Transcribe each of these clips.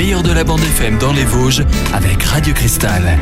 meilleur de la bande FM dans les Vosges avec Radio Cristal.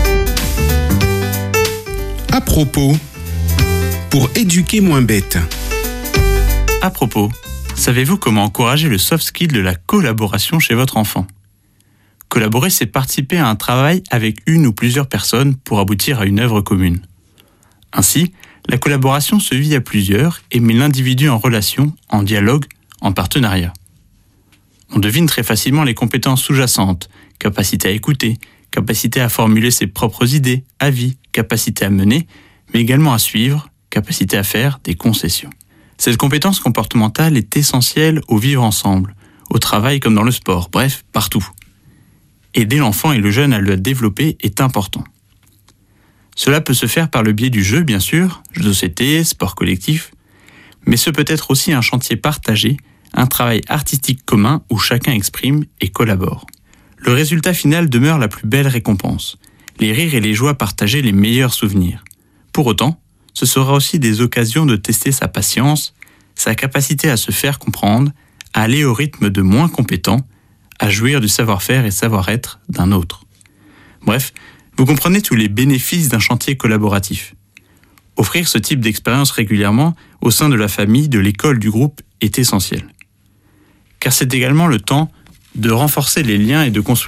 À propos, pour éduquer moins bête. À propos, savez-vous comment encourager le soft skill de la collaboration chez votre enfant ? Collaborer, c'est participer à un travail avec une ou plusieurs personnes pour aboutir à une œuvre commune. Ainsi, la collaboration se vit à plusieurs et met l'individu en relation, en dialogue, en partenariat. On devine très facilement les compétences sous-jacentes, capacité à écouter, capacité à formuler ses propres idées, avis, capacité à mener, mais également à suivre, capacité à faire des concessions. Cette compétence comportementale est essentielle au vivre ensemble, au travail comme dans le sport, bref, partout. Aider l'enfant et le jeune à le développer est important. Cela peut se faire par le biais du jeu, bien sûr, jeux de société, sport collectif, mais ce peut être aussi un chantier partagé, un travail artistique commun où chacun exprime et collabore. Le résultat final demeure la plus belle récompense, les rires et les joies partagées les meilleurs souvenirs. Pour autant, ce sera aussi des occasions de tester sa patience, sa capacité à se faire comprendre, à aller au rythme de moins compétents, à jouir du savoir-faire et savoir-être d'un autre. Bref, vous comprenez tous les bénéfices d'un chantier collaboratif. Offrir ce type d'expérience régulièrement au sein de la famille, de l'école, du groupe est essentiel. Car c'est également le temps de renforcer les liens et de construire